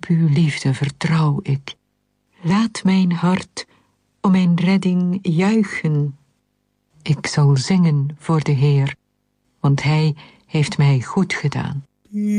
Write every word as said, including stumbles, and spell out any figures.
uw liefde vertrouw ik. Laat mijn hart om mijn redding juichen. Ik zal zingen voor de Heer, want Hij heeft mij goed gedaan.